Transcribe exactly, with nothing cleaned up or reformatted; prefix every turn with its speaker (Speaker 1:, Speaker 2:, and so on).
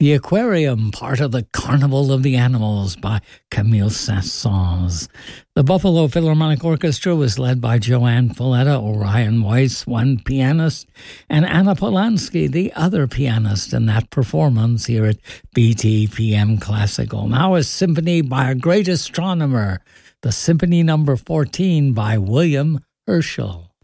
Speaker 1: The Aquarium, part of the Carnival of the Animals by Camille Saint-Saëns. The Buffalo Philharmonic Orchestra was led by Joanne Folletta, Orion Weiss, one pianist, and Anna Polanski, the other pianist in that performance here at B T P M Classical. Now a symphony by a great astronomer, the Symphony Number fourteen by William Herschel.